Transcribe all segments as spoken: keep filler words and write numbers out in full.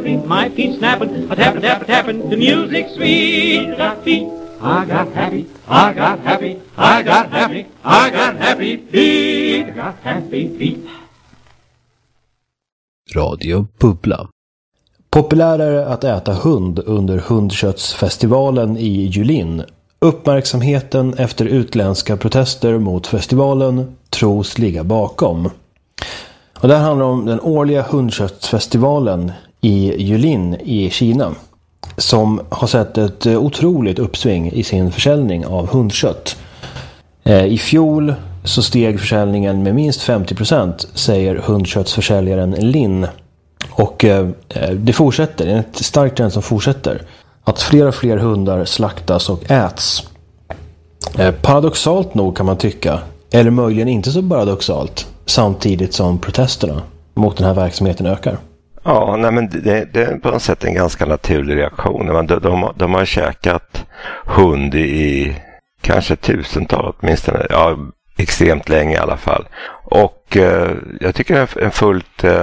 tapping, my feet snapping, a tapping, tapping, tapping, the music sweet. I got feet, I got happy, I got happy, I got happy, I got happy feet, I got happy feet. Radio Bubbla. Populärare att äta hund under hundköttsfestivalen i Julin. Uppmärksamheten efter utländska protester mot festivalen tros ligga bakom. Och det här handlar om den årliga hundköttsfestivalen i Julin i Kina, som har sett ett otroligt uppsving i sin försäljning av hundkött. I fjol så steg försäljningen med minst femtio procent, säger hundköttsförsäljaren Lin. Och eh, det fortsätter, det är ett starkt trend som fortsätter. Att fler och fler hundar slaktas och äts. Eh, paradoxalt nog kan man tycka, eller möjligen inte så paradoxalt, samtidigt som protesterna mot den här verksamheten ökar. Ja, nej men det, det är på något sätt en ganska naturlig reaktion. De, de, de har käkat hund i kanske tusental åtminstone, ja, extremt länge i alla fall. Och eh, jag tycker det är en fullt eh,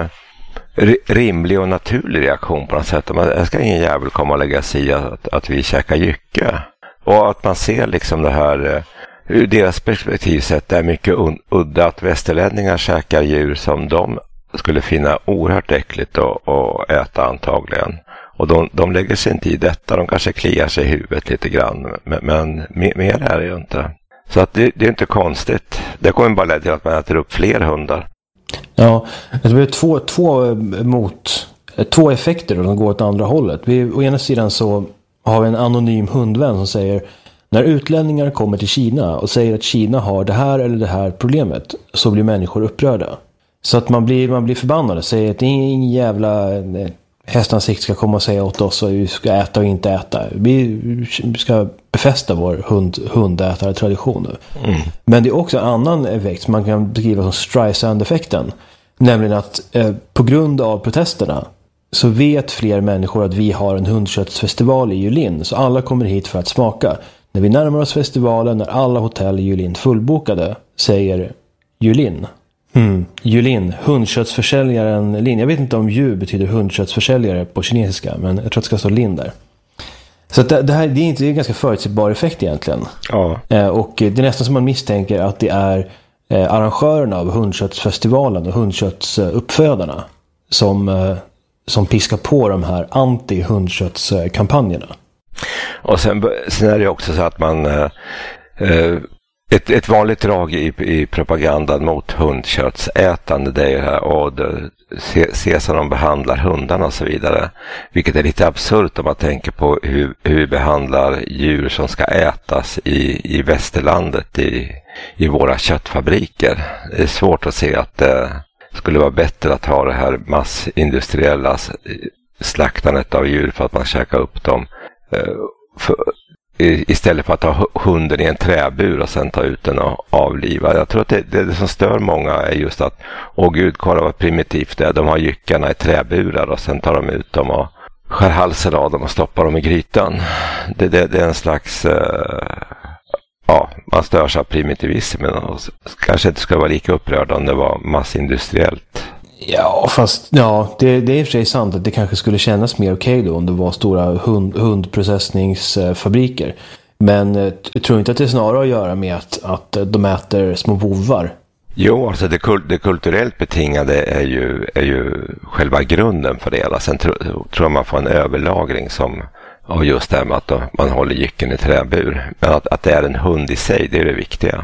rimlig och naturlig reaktion på något sätt. Jag ska ingen jävel komma och lägga sig i att, att vi käkar jycke. Och att man ser liksom det här eh, ur deras perspektiv sett är mycket udda att västerlänningar käkar djur som de skulle finna oerhört äckligt att, att äta antagligen. Och de, de lägger sig inte i detta. De kanske kliar sig i huvudet lite grann. Men, men mer är det ju inte. Så att det, det är inte konstigt. Det kommer bara leda till att man äter upp fler hundar. Ja, det blir två, två, mot, två effekter som går åt andra hållet. Vi, å ena sidan så har vi en anonym hundvän som säger: när utlänningar kommer till Kina och säger att Kina har det här eller det här problemet, så blir människor upprörda. Så att man blir, man blir förbannad och säger att det är ingen jävla hästansikt ska komma och säga åt oss att vi ska äta och inte äta. Vi ska befästa vår hund, hundätartradition nu. Mm. Men det är också en annan effekt som man kan beskriva som Streisand-effekten. Nämligen att eh, på grund av protesterna så vet fler människor att vi har en hundköttsfestival i Julin. Så alla kommer hit för att smaka. När vi närmar oss festivalen är alla hotell i Julin fullbokade, säger Julin. Mm. Julin, hundköttsförsäljaren Lin. Jag vet inte om Ju betyder hundköttsförsäljare på kinesiska, men jag tror att det ska stå Lin där. Så att det, det här det är inte det är en ganska förutsägbar effekt egentligen. Ja. Eh, och det är nästan som man misstänker att det är eh, arrangörerna av hundköttsfestivalen och hundköttsuppfödarna som, eh, som piskar på de här anti-hundköttskampanjerna. Och sen, sen är det också så att man... Eh, eh, Ett, ett vanligt drag i, i propagandan mot hundköttsätande, det är ju här och det, se, se som de behandlar hundarna och så vidare. Vilket är lite absurt om man tänker på hur, hur vi behandlar djur som ska ätas i, i västerlandet, i, i våra köttfabriker. Det är svårt att se att det skulle vara bättre att ha det här massindustriella slaktandet av djur för att man käkar upp dem. För, istället för att ha hunden i en träbur och sen ta ut den och avliva. Jag tror att det, det, det som stör många är just att, åh gud, kolla vad primitivt det är. De har jyckarna i träburar och sen tar de ut dem och skär halsen av dem och stoppar dem i grytan. Det, det, det är en slags... Uh, ja, man stör sig av primitivismen och kanske inte skulle vara lika upprörd om det var massindustriellt. Ja, fast ja, det, det är i och för sig sant att det kanske skulle kännas mer okej då om det var stora hund, hundprocessningsfabriker. Men jag tror inte att det snarare har att göra med att, att de äter små bovar. Jo, alltså det, det kulturellt betingade är ju, är ju själva grunden för det hela. Sen tro, tror jag man får en överlagring som av just det med att då, man håller jycken i träbur. Men att, att det är en hund i sig, det är det viktiga.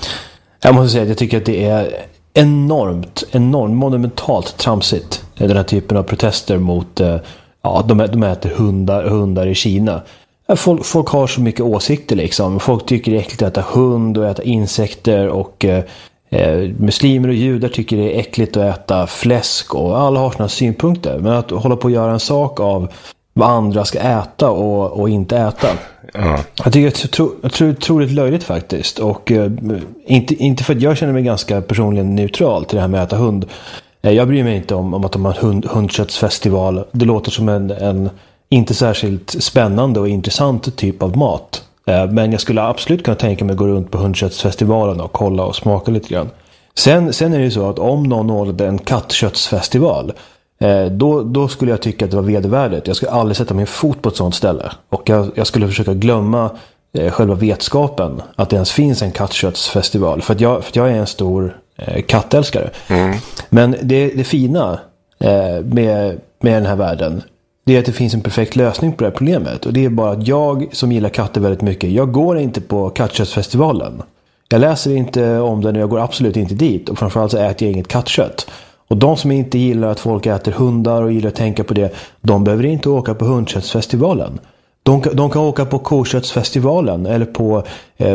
Jag måste säga att jag tycker att det är enormt, enormt monumentalt tramsigt, den här typen av protester mot ja, de, de äter hundar, hundar i Kina. Folk, folk har så mycket åsikter liksom. Folk tycker det är äckligt att äta hund och äta insekter och eh, muslimer och judar tycker det är äckligt att äta fläsk och alla har såna synpunkter. Men att hålla på att göra en sak av vad andra ska äta och, och inte äta. Ja. Jag tycker att jag tror, jag tror det är otroligt löjligt faktiskt. Och uh, inte, inte för att jag känner mig ganska personligen neutral till det här med att äta hund. Uh, jag bryr mig inte om, om att de har en hund, hundköttsfestival. Det låter som en, en inte särskilt spännande och intressant typ av mat. Uh, men jag skulle absolut kunna tänka mig att gå runt på hundköttsfestivalen och kolla och smaka lite grann. Sen, sen är det ju så att om någon ordnade en kattköttsfestival, Eh, då, då skulle jag tycka att det var vedervärdigt. Jag skulle aldrig sätta min fot på ett sånt ställe. Och jag, jag skulle försöka glömma eh, själva vetskapen att det ens finns en kattköttsfestival. För att jag, för att jag är en stor eh, kattälskare. Mm. Men det, det fina eh, med, med den här världen, det är att det finns en perfekt lösning på det här problemet. Och det är bara att jag som gillar katter väldigt mycket, jag går inte på kattköttsfestivalen. Jag läser inte om den och jag går absolut inte dit. Och framförallt så äter jag inget kattkött. Och de som inte gillar att folk äter hundar och gillar att tänka på det, de behöver inte åka på hundköttsfestivalen. De, de kan åka på koköttsfestivalen eller på eh,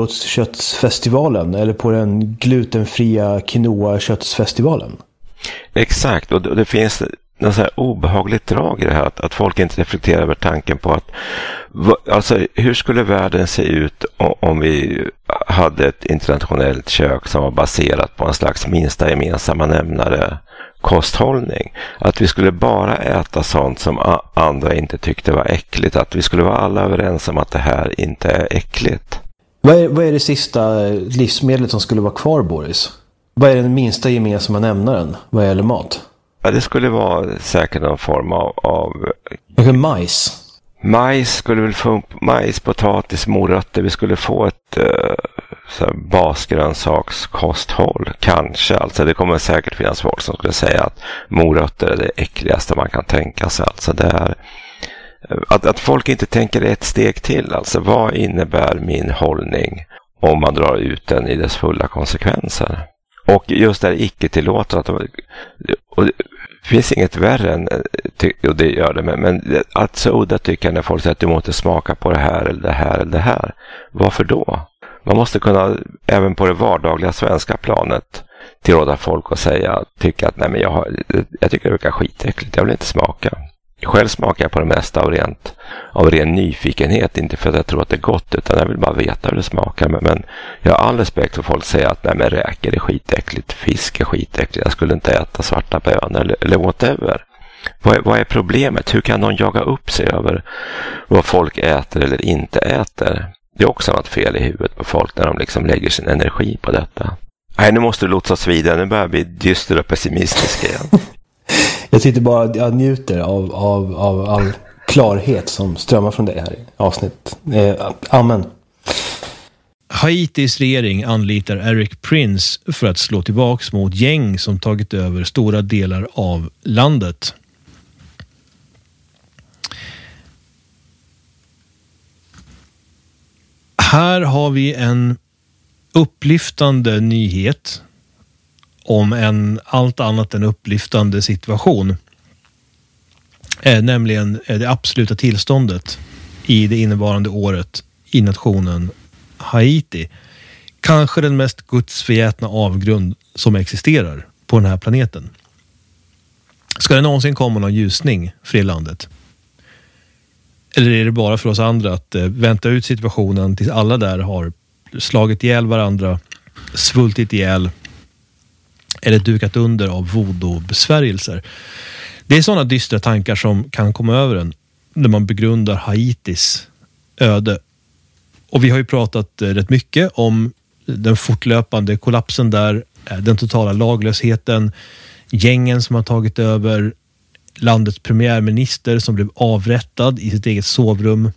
morotsköttsfestivalen eller på den glutenfria quinoa-köttsfestivalen. Exakt, och det, det finns något så här obehagligt drag i det här, att, att folk inte reflekterar över tanken på att alltså, hur skulle världen se ut om, om vi hade ett internationellt kök som var baserat på en slags minsta gemensamma nämnare kosthållning. Att vi skulle bara äta sånt som a- andra inte tyckte var äckligt. Att vi skulle vara alla överens om att det här inte är äckligt. Vad är, vad är det sista livsmedlet som skulle vara kvar, Boris? Vad är den minsta gemensamma nämnaren vad gäller mat? Ja, det skulle vara säkert någon form av... av Kanske majs. Majs skulle väl få upp majs, potatis, morötter. Vi skulle få ett uh, så här basgrönsakskosthåll. Kanske. Alltså det kommer säkert finnas folk som skulle säga att morötter är det äckligaste man kan tänka sig. Alltså det är, att, att folk inte tänker ett steg till. Alltså vad innebär min hållning om man drar ut den i dess fulla konsekvenser? Och just det här icke-tillåtet, och det finns inget värre än, och det gör det, men, men att så udda tycker när folk säger att du måste smaka på det här eller det här eller det här. Varför då? Man måste kunna, även på det vardagliga svenska planet, tillråda folk att säga, tycka att nej men jag, har, jag tycker det verkar skitäckligt, jag vill inte smaka. Själv smakar jag på det mesta av, rent, av ren nyfikenhet, inte för att jag tror att det är gott, utan jag vill bara veta hur det smakar. Men, men jag har all respekt för folk som säger att nej men räker är skitäckligt, fisk är skitäckligt, jag skulle inte äta svarta bönor eller, eller whatever. Vad är, vad är problemet? Hur kan någon jaga upp sig över vad folk äter eller inte äter? Det är också något fel i huvudet på folk när de liksom lägger sin energi på detta. Nej, nu måste du låta oss vidare, nu börjar vi dyster och pessimistisk igen. Jag sitter bara jag njuter av, av, av all klarhet som strömmar från det här i avsnitt. Eh, amen. Haitis regering anlitar Erik Prince för att slå tillbaks mot gäng som tagit över stora delar av landet. Här har vi en upplyftande nyhet om en allt annat än upplyftande situation. Eh, nämligen det absoluta tillståndet i det innevarande året i nationen Haiti. Kanske den mest gudsförgätna avgrund som existerar på den här planeten. Ska det någonsin komma någon ljusning för det landet? Eller är det bara för oss andra att eh, vänta ut situationen tills alla där har slagit ihjäl varandra, svultit ihjäl eller dukat under av voodoo-besvärjelser? Det är sådana dystra tankar som kan komma över en när man begrundar Haitis öde. Och vi har ju pratat eh, rätt mycket om den fortlöpande kollapsen där, eh, den totala laglösheten, gängen som har tagit över, landets premiärminister som blev avrättad i sitt eget sovrum.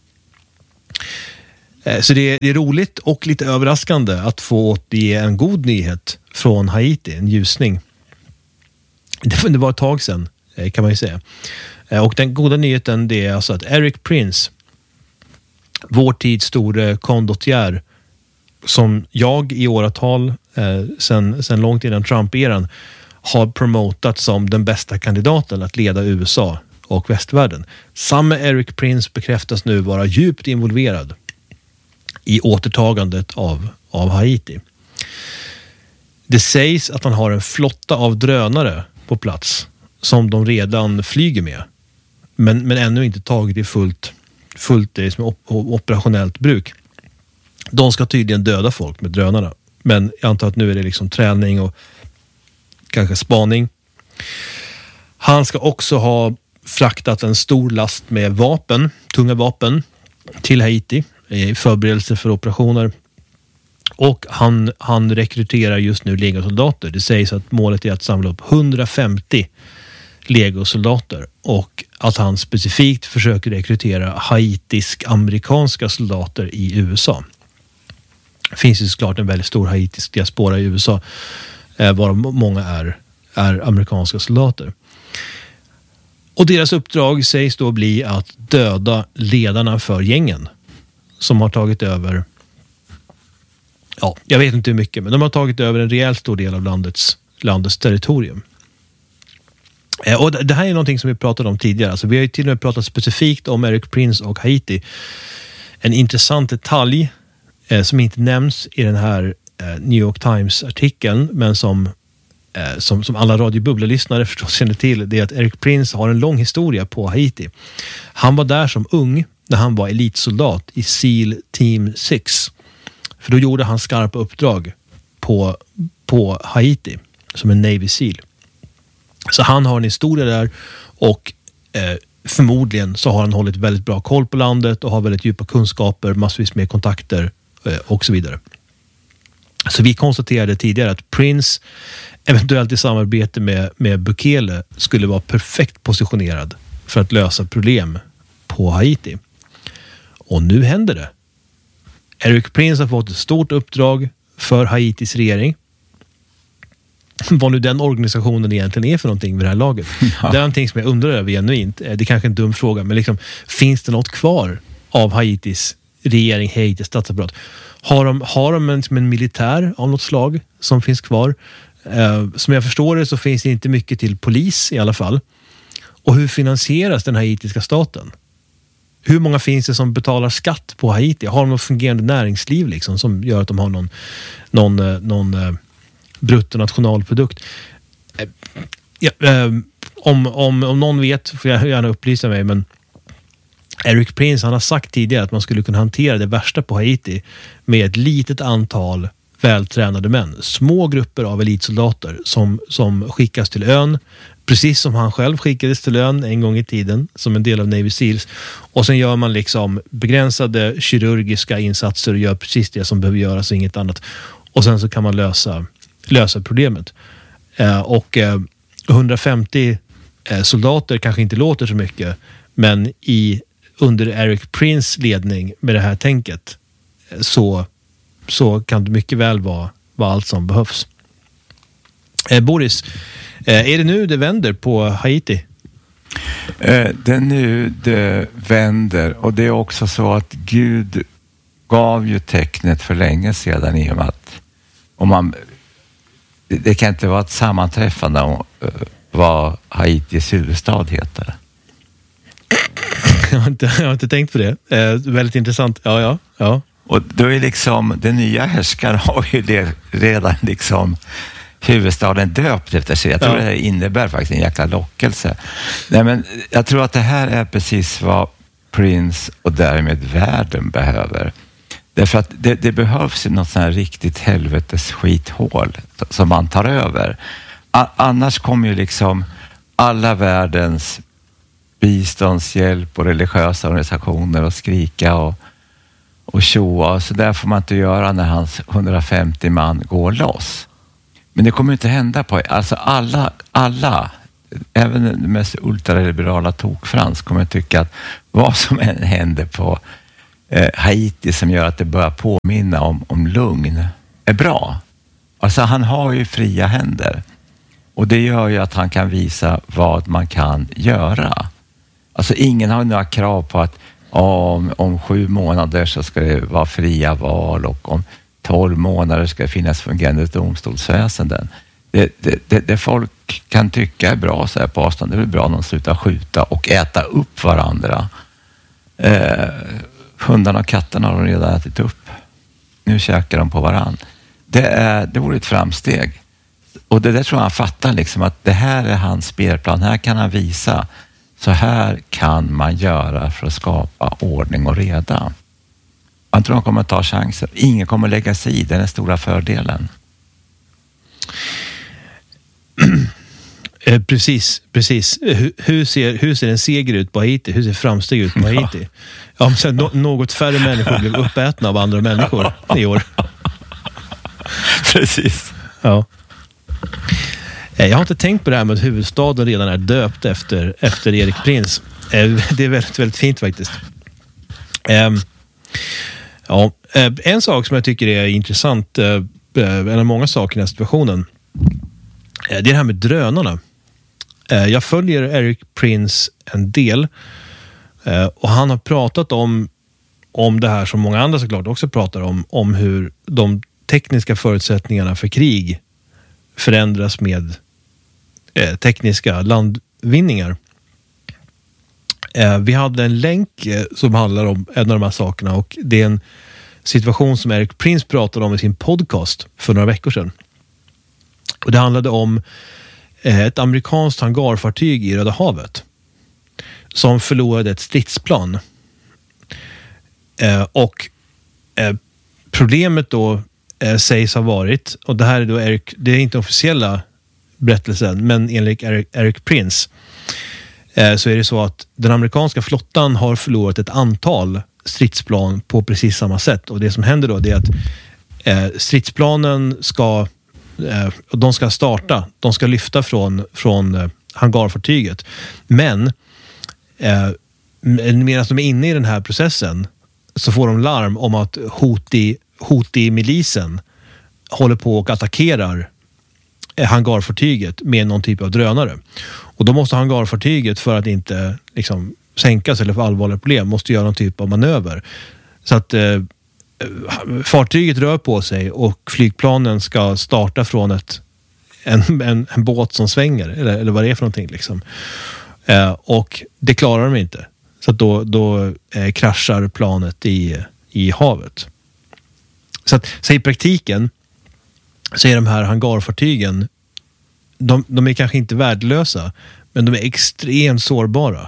Eh, så det är, det är roligt och lite överraskande att få återge en god nyhet från Haiti, en ljusning. Det, det var ett tag sedan, eh, kan man ju säga. Eh, och den goda nyheten, det är alltså att Erik Prince, vår tids store kondottier, som jag i åratal eh, sen, sen långt innan Trump-eran har promotat som den bästa kandidaten att leda U S A och västvärlden. Samme Erik Prince bekräftas nu vara djupt involverad i återtagandet av, av Haiti. Det sägs att han har en flotta av drönare på plats som de redan flyger med, men, men ännu inte tagit i fullt fullt liksom, op- operationellt bruk. De ska tydligen döda folk med drönarna, men jag antar att nu är det liksom träning och kanske spaning. Han ska också ha fraktat en stor last med vapen, tunga vapen, till Haiti i förberedelse för operationer. Och han, han rekryterar just nu legosoldater. Det sägs att målet är att samla upp hundrafemtio legosoldater och att han specifikt försöker rekrytera haitisk-amerikanska soldater i U S A. Det finns ju såklart en väldigt stor haitisk diaspora i U S A, eh, varav många är, är amerikanska soldater. Och deras uppdrag sägs då bli att döda ledarna för gängen som har tagit över, ja, jag vet inte hur mycket, men de har tagit över en rejält stor del av landets, landets territorium. Eh, och det här är någonting som vi pratade om tidigare. Alltså, vi har ju till och med pratat specifikt om Erik Prince och Haiti. En intressant detalj eh, som inte nämns i den här eh, New York Times-artikeln, men som, eh, som, som alla radiobubbla-lyssnare förstås känner till, det är att Erik Prince har en lång historia på Haiti. Han var där som ung när han var elitsoldat i SEAL Team sex. För då gjorde han skarpa uppdrag på, på Haiti som en Navy SEAL. Så han har en historia där och eh, förmodligen så har han hållit väldigt bra koll på landet och har väldigt djupa kunskaper, massvis med kontakter eh, och så vidare. Så vi konstaterade tidigare att Prince eventuellt i samarbete med, med Bukele skulle vara perfekt positionerad för att lösa problem på Haiti. Och nu händer det. Erik Prince har fått ett stort uppdrag för Haitis regering. Vad nu den organisationen egentligen är för någonting vid det här laget. Ja. Det är någonting som jag undrar över genuint. Det är kanske en dum fråga, men liksom, finns det något kvar av Haitis regering, Haitis statsapparat? Har de, har de en, en militär av något slag som finns kvar? Eh, som jag förstår det så finns det inte mycket till polis i alla fall. Och hur finansieras den haitiska staten? Hur många finns det som betalar skatt på Haiti? Har de något fungerande näringsliv liksom, som gör att de har någon, någon, någon eh, bruttonationalprodukt? Eh, ja, eh, om, om, om någon vet får jag gärna upplysa mig, men Erik Prince, han har sagt tidigare att man skulle kunna hantera det värsta på Haiti med ett litet antal vältränade män. Små grupper av elitsoldater som, som skickas till ön, precis som han själv skickades till ön en gång i tiden som en del av Navy Seals. Och sen gör man liksom begränsade kirurgiska insatser och gör precis det som behöver göras och inget annat. Och sen så kan man lösa, lösa problemet. Eh, och eh, hundrafemtio eh, soldater kanske inte låter så mycket, men i under Erik Prince ledning med det här tänket eh, så, så kan det mycket väl vara, vara allt som behövs. Eh, Boris, eh, är det nu det vänder på Haiti? Eh, det är nu det vänder, och det är också så att Gud gav ju tecknet för länge sedan i och med att om man, det kan inte vara ett sammanträffande om uh, vad Haitis huvudstad heter. Jag har inte, jag har inte tänkt på det. Eh, väldigt intressant. Ja, ja, ja. Och då är liksom, den nya härskaren har ju det, redan liksom huvudstaden döpt efter sig. Jag tror ja. Det innebär faktiskt en jäkla lockelse. Nej, men jag tror att det här är precis vad Prince och därmed världen behöver. Därför att det, det behövs något sån här riktigt helvetes skithål som man tar över. A- annars kommer ju liksom alla världens biståndshjälp och religiösa organisationer och skrika och, och tjoa. Så där får man inte göra när hans hundrafemtio man går loss. Men det kommer inte hända på, alltså alla, alla, även den mest ultraliberala tokfrans kommer tycka att vad som än händer på eh, Haiti som gör att det börjar påminna om, om lugn är bra. Alltså han har ju fria händer och det gör ju att han kan visa vad man kan göra. Alltså ingen har några krav på att om, om sju månader så ska det vara fria val och om tolv månader ska det finnas fungerande domstolsväsenden. Det, det, det, det folk kan tycka är bra så här på avstånd. Det är väl bra om de slutar skjuta och äta upp varandra. Eh, hundarna och katterna har de redan ätit upp. Nu käkar de på varann. Det, är, det vore ett framsteg. Och det där tror jag han fattar liksom att det här är hans spelplan. Här kan han visa. Så här kan man göra för att skapa ordning och reda. Jag tror han kommer att ta chanser. Ingen kommer att lägga sig i. Det är den stora fördelen. Eh, precis, precis. Hur, hur, ser, hur ser en seger ut på Haiti? Hur ser framsteg ut på Haiti? Ja. Ja, men sen, no, något färre människor blev uppätna av andra människor i år. Precis. Ja. Jag har inte tänkt på det här med att huvudstaden redan är döpt efter, efter Erik Prins. Det är väldigt, väldigt fint faktiskt. Ja, en sak som jag tycker är intressant, en av många saker i den här situationen, det är det här med drönarna. Jag följer Erik Prince en del och han har pratat om, om det här som många andra såklart också pratar om, om hur de tekniska förutsättningarna för krig förändras med eh, tekniska landvinningar. Eh, vi hade en länk eh, som handlar om en av de här sakerna och det är en situation som Erik Prince pratade om i sin podcast för några veckor sedan. Och det handlade om eh, ett amerikanskt hangarfartyg i Röda havet som förlorade ett stridsplan. Eh, och eh, problemet då eh, sägs ha varit, och det här är då Eric, det är inte officiella berättelsen, men enligt Eric, Erik Prince eh, så är det så att den amerikanska flottan har förlorat ett antal stridsplan på precis samma sätt. Och det som händer då det är att eh, stridsplanen ska eh, de ska starta, de ska lyfta från, från eh, hangarfartyget. Men eh, medan de är inne i den här processen så får de larm om att Houthi, Houthi-milisen håller på och attackerar hangarfartyget med någon typ av drönare. Och då måste hangarfartyget, för att inte liksom sänkas eller få allvarliga problem, måste göra någon typ av manöver. Så att eh, fartyget rör på sig och flygplanen ska starta från ett, en, en, en båt som svänger, eller, eller vad det är för någonting. Liksom. Eh, och det klarar de inte. Så att då, då eh, kraschar planet i, i havet. Så, att, så i praktiken så är de här hangarfartygen, de, de är kanske inte värdelösa, men de är extremt sårbara.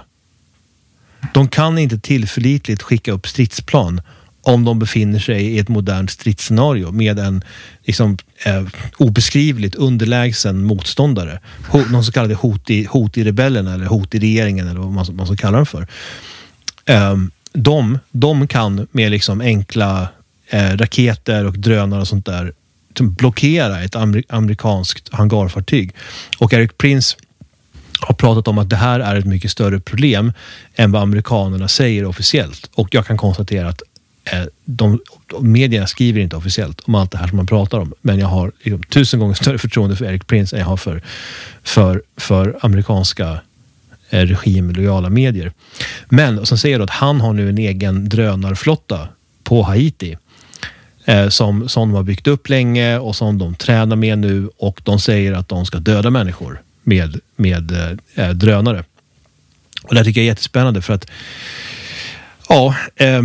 De kan inte tillförlitligt skicka upp stridsplan om de befinner sig i ett modernt stridsscenario med en liksom, eh, obeskrivligt underlägsen motståndare. Ho- någon så kallade Houthi, Houthi-rebellerna eller Houthi-regeringen eller vad man, man så kallar dem för. Eh, de, de kan med liksom enkla eh, raketer och drönare och sånt där blockera ett amer- amerikanskt hangarfartyg. Och Erik Prince har pratat om att det här är ett mycket större problem än vad amerikanerna säger officiellt. Och jag kan konstatera att eh, de, medierna skriver inte officiellt om allt det här som man pratar om. Men jag har liksom, tusen gånger större förtroende för Erik Prince än jag har för, för, för amerikanska eh, regimlojala medier. Men och så säger de att han har nu en egen drönarflotta på Haiti. Eh, som, som de har byggt upp länge och som de tränar med nu, och de säger att de ska döda människor med, med eh, drönare. Och det här tycker jag är jättespännande för att ja, eh,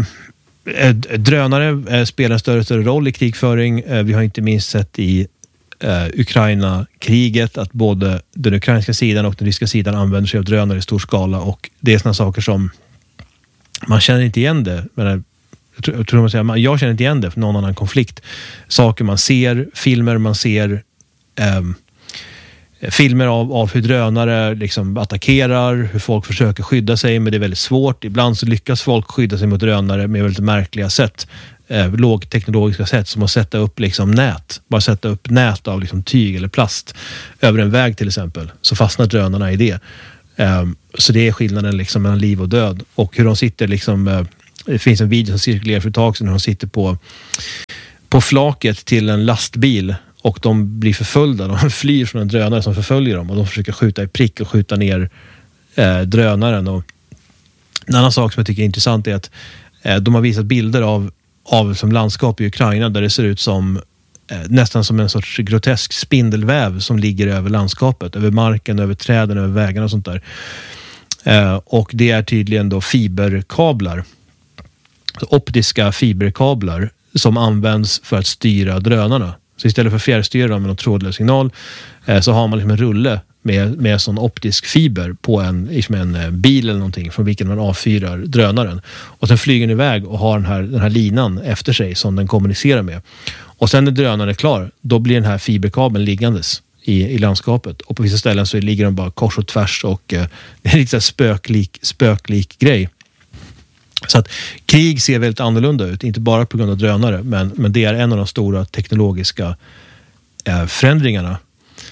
drönare eh, spelar en större och större roll i krigföring. Eh, vi har inte minst sett i eh, Ukraina-kriget att både den ukrainska sidan och den ryska sidan använder sig av drönare i stor skala, och det är sådana saker som man känner inte igen det. Men jag tror, jag, tror man säger, jag känner inte igen det för någon annan konflikt. Saker man ser, filmer man ser, eh, filmer av, av hur drönare liksom attackerar, hur folk försöker skydda sig, men det är väldigt svårt. Ibland så lyckas folk skydda sig mot drönare med väldigt märkliga sätt. Eh, lågteknologiska sätt, som att sätta upp liksom nät. Bara sätta upp nät av liksom tyg eller plast över en väg till exempel. Så fastnar drönarna i det. Eh, så det är skillnaden liksom mellan liv och död. Och hur de sitter liksom... Eh, det finns en video som cirkulerar för ett tag sedan när de sitter på, på flaket till en lastbil. Och de blir förföljda. De flyr från en drönare som förföljer dem. Och de försöker skjuta i prick och skjuta ner eh, drönaren. Och en annan sak som jag tycker är intressant är att eh, de har visat bilder av, av som landskap i Ukraina. Där det ser ut som eh, nästan som en sorts grotesk spindelväv som ligger över landskapet. Över marken, över träden, över vägarna och sånt där. Eh, och det är tydligen då fiberkablar. Så optiska fiberkablar som används för att styra drönarna. Så istället för fjärrstyra dem med någon trådlös signal eh, så har man liksom en rulle med, med sån optisk fiber på en, liksom en bil eller någonting från vilken man avfyrar drönaren. Och sen flyger den iväg och har den här, den här linan efter sig som den kommunicerar med. Och sen när drönaren är klar, då blir den här fiberkabeln liggandes i, i landskapet. Och på vissa ställen så ligger de bara kors och tvärs och eh, det är lite spöklik, spöklik grej. Så att krig ser väldigt annorlunda ut, inte bara på grund av drönare, men, men det är en av de stora teknologiska eh, förändringarna.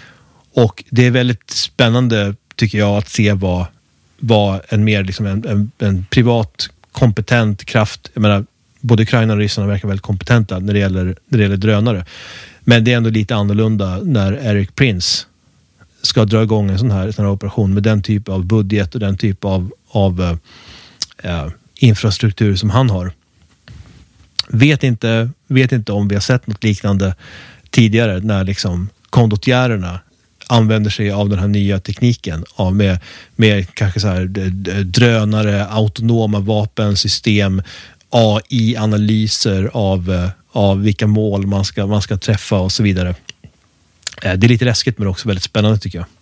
Och det är väldigt spännande tycker jag att se vad, vad en mer liksom en, en, en privat kompetent kraft, jag menar både Ukraina och Ryssland verkar väldigt kompetenta när det gäller, när det gäller drönare. Men det är ändå lite annorlunda när Eric Prince ska dra igång en sån här, sån här operation med den typ av budget och den typ av, av äh, infrastruktur som han har. Vet inte, vet inte om vi har sett något liknande tidigare när liksom kondotjärerna använder sig av den här nya tekniken av med, med kanske så här drönare, autonoma vapensystem, A I-analyser av, av vilka mål man ska, man ska träffa och så vidare. Det är lite läskigt men också väldigt spännande tycker jag.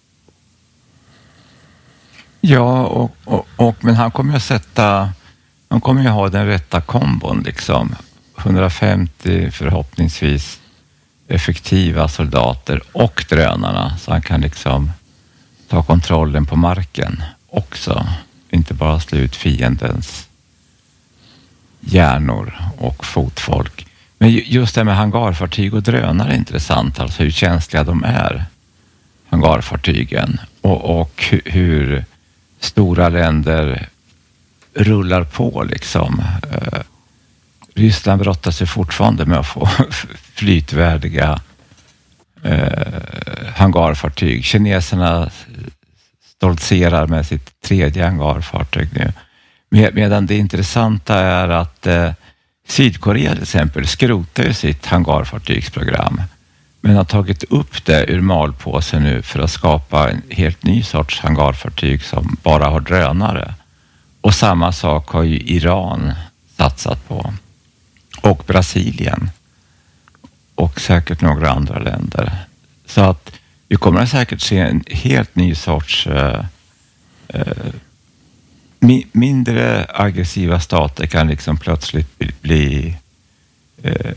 Ja, och, och, och, men han kommer ju att sätta, han kommer ju ha den rätta kombon liksom. hundrafemtio förhoppningsvis effektiva soldater och drönarna så han kan liksom ta kontrollen på marken också. Inte bara slå ut fiendens hjärnor och fotfolk. Men just det med hangarfartyg och drönare är intressant, alltså hur känsliga de är, hangarfartygen, och, och hur stora länder rullar på liksom. Ryssland brottar sig fortfarande med att få flytvärdiga eh, hangarfartyg. Kineserna stoltserar med sitt tredje hangarfartyg nu. Med, medan det intressanta är att eh, Sydkorea till exempel skrotar ju sitt hangarfartygsprogram men har tagit upp det ur malpåsen nu för att skapa en helt ny sorts hangarfartyg som bara har drönare. Och samma sak har ju Iran satsat på. Och Brasilien. Och säkert några andra länder. Så att vi kommer att säkert se en helt ny sorts eh, eh, mi- mindre aggressiva stater kan liksom plötsligt bli, bli eh,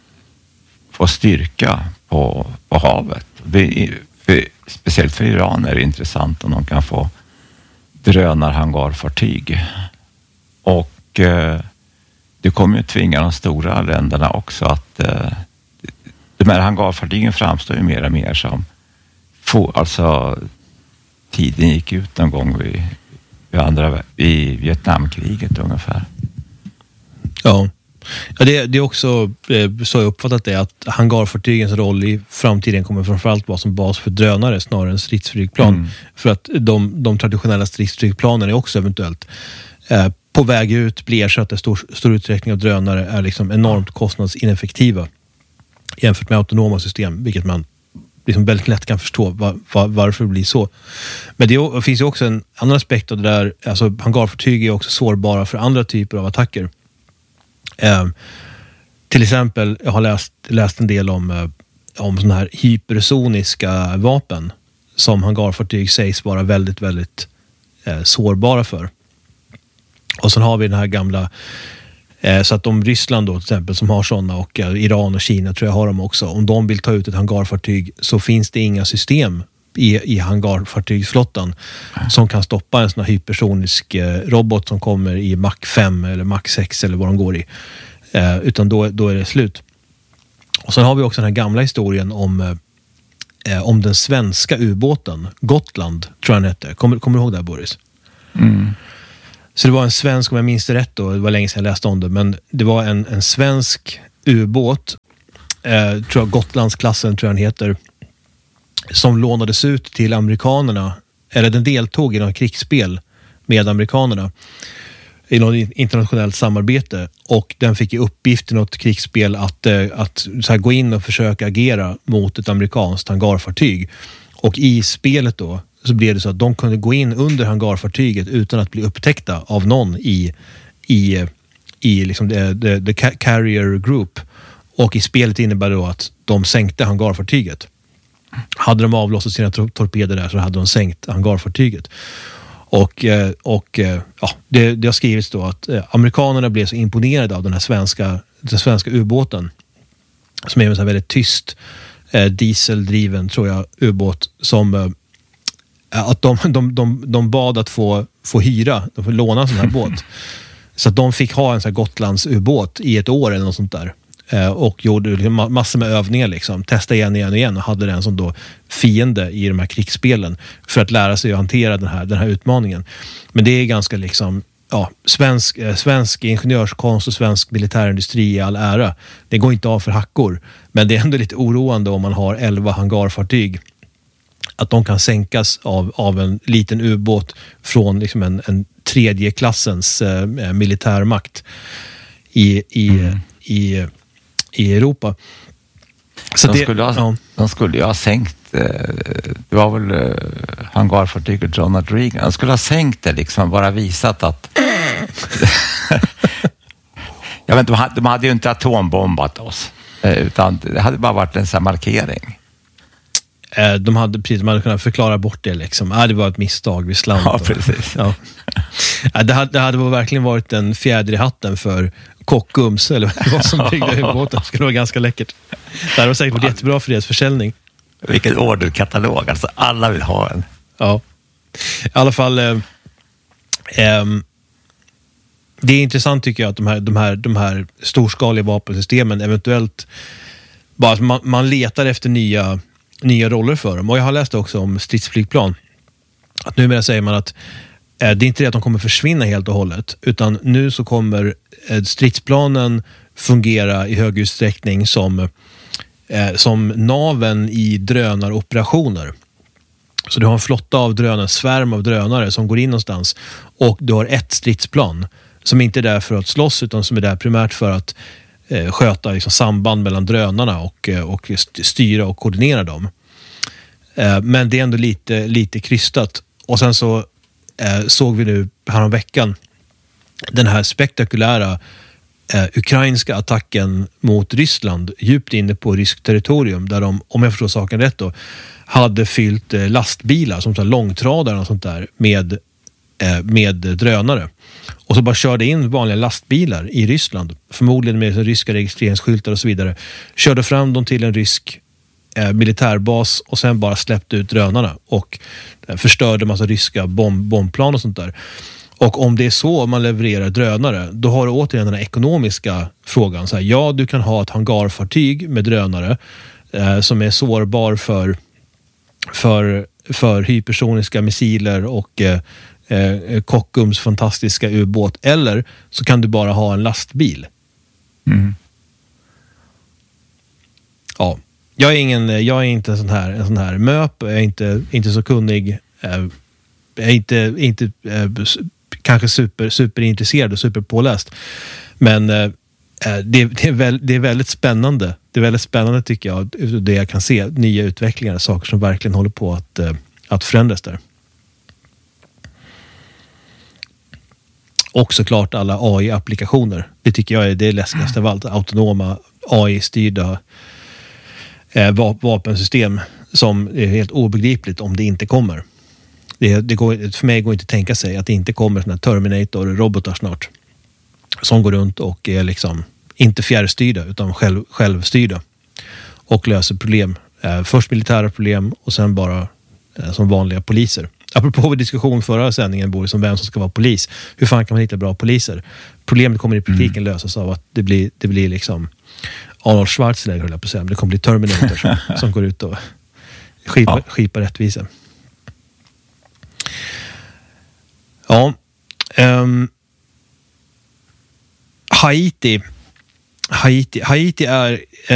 få styrka på, på havet. Det är, för, speciellt för Iran är det intressant om de kan få drönarhangarfartyg. Och eh, det kommer ju tvinga de stora länderna också att eh, de här hangarfartygen framstår ju mer och mer som få, alltså tiden gick ut någon gång vid, vid andra i Vietnamkriget ungefär. Ja, ja det, det är också eh, så jag uppfattat det att hangarfartygens roll i framtiden kommer framförallt vara som bas för drönare snarare än stridsflygplan. Mm. För att de, de traditionella stridsflygplanen är också eventuellt eh, på väg ut, blir ersatta i stor, stor utsträckning av drönare är liksom enormt kostnadsineffektiva jämfört med autonoma system, vilket man liksom väldigt lätt kan förstå var, var, varför det blir så. Men det finns ju också en annan aspekt av det där, alltså hangarfartyg är också sårbara för andra typer av attacker. Eh, till exempel, jag har läst, läst en del om, eh, om sådana här hypersoniska vapen som hangarfartyg sägs vara väldigt, väldigt eh, sårbara för. Och sen har vi den här gamla eh, så att om Ryssland då till exempel som har sådana och eh, Iran och Kina tror jag har dem också. Om de vill ta ut ett hangarfartyg så finns det inga system i, i hangarfartygsflottan mm. som kan stoppa en sån här hypersonisk eh, robot som kommer i Mach fem eller Mach sex eller vad de går i. Eh, utan då, då är det slut. Och sen har vi också den här gamla historien om, eh, om den svenska ubåten Gotland tror jag den hette. Kommer, kommer du ihåg det här, Boris? Mm. Så det var en svensk, om jag minns det rätt då, det var länge sedan jag läste om det, men det var en, en svensk ubåt, eh, tror jag Gotlandsklassen tror jag den heter, som lånades ut till amerikanerna, eller den deltog i något krigsspel med amerikanerna i något internationellt samarbete och den fick i uppgift i något krigsspel att, eh, att så här, gå in och försöka agera mot ett amerikanskt hangarfartyg. Och i spelet då så blev det så att de kunde gå in under hangarfartyget utan att bli upptäckta av någon i, i, i liksom the, the, the carrier group. Och i spelet innebär det då att de sänkte hangarfartyget. Hade de avlossat sina torpeder där så hade de sänkt hangarfartyget. Och, och ja, det, det har skrivits då att amerikanerna blev så imponerade av den här svenska, den svenska ubåten som är en sån här väldigt tyst dieseldriven tror jag ubåt som att de, de, de, de bad att få, få hyra, de får låna en sån här båt. Så att de fick ha en sån här Gotlands ubåt i ett år eller något sånt där. eh, och gjorde liksom ma- massor med övningar liksom. Testa igen, igen och igen och hade den som då fiende i de här krigsspelen för att lära sig att hantera den här, den här utmaningen. Men det är ganska liksom ja, svensk, eh, svensk ingenjörskonst och svensk militärindustri i all ära. Det går inte av för hackor. Men det är ändå lite oroande om man har elva hangarfartyg. Att de kan sänkas av, av en liten ubåt från liksom en, en tredje klassens eh, militärmakt i, i, mm. i, i Europa. Så de, det, skulle ha, ja. de skulle ju ha sänkt, eh, det var väl eh, hangarfartyget Ronald Reagan, de skulle ha sänkt det liksom, bara visat att jag vet inte, de hade, de hade ju inte atombombat oss, eh, utan det hade bara varit en sån här markering. De hade, precis, de hade kunnat förklara bort det liksom. Ah, det var ett misstag, vi slant. Ja, precis. Ja. Det hade, det hade verkligen varit en fjäder i hatten för Kockums eller vad som byggde ubåten. Det skulle vara ganska läckert. Det hade säkert varit jättebra för deras försäljning. Vilken orderkatalog, alltså alla vill ha en. Ja, i alla fall eh, eh, det är intressant tycker jag att de här, de här, de här storskaliga vapensystemen eventuellt bara att man, man letar efter nya nya roller för dem. Och jag har läst också om stridsflygplan. Att numera säger man att eh, det är inte det att de kommer försvinna helt och hållet, utan nu så kommer eh, stridsplanen fungera i hög utsträckning som, eh, som naven i drönaroperationer. Så du har en flotta av drönare, en svärm av drönare som går in någonstans och du har ett stridsplan som inte är där för att slåss utan som är där primärt för att eh, sköta liksom, samband mellan drönarna och, eh, och styra och koordinera dem. Eh, men det är ändå lite, lite krystat. Och sen så eh, såg vi nu häromveckan den här spektakulära eh, ukrainska attacken mot Ryssland djupt inne på ryskt territorium där de, om jag förstår saken rätt då, hade fyllt eh, lastbilar som tar långtradare och sånt där med, eh, med drönare. Och så bara körde in vanliga lastbilar i Ryssland, förmodligen med ryska registreringsskyltar och så vidare. Körde fram dem till en rysk eh, militärbas och sen bara släppte ut drönarna och eh, förstörde massa ryska bomb, bombplan och sånt där. Och om det är så man levererar drönare, då har du återigen den här ekonomiska frågan. Så här, ja, du kan ha ett hangarfartyg med drönare eh, som är sårbar för, för, för hypersoniska missiler och eh, eh, Kockums fantastiska ubåt. Eller så kan du bara ha en lastbil. Mm. Ja, jag är, ingen, jag är inte en sån här, en sån här möp. Jag är inte, inte så kunnig. Eh, jag är inte... inte eh, kanske super, superintresserad och superpåläst. Men eh, det, det, är väl, det är väldigt spännande. Det är väldigt spännande tycker jag, det jag kan se. Nya utvecklingar, saker som verkligen håller på att, eh, att förändras där. Och såklart alla A I-applikationer. Det tycker jag är det läskigaste av allt. Autonoma A I-styrda eh, vapensystem som är helt obegripligt om det inte kommer. Det, det går, för mig går inte att tänka sig att det inte kommer såna Terminator-robotar snart som går runt och är liksom inte fjärrstyrda utan själv, självstyrda och löser problem. Eh, först militära problem och sen bara eh, som vanliga poliser. Apropå vår diskussion förra sändningen, Boris, om vem som ska vara polis. Hur fan kan man hitta bra poliser? Problemet kommer i praktiken mm. lösas av att det blir, det blir liksom Arnold Schwarzenegger, höll jag på att säga. Men det kommer bli Terminator som, som går ut och skipar, ja. skipar rättvisa. Ja, um, Haiti. Haiti. Haiti är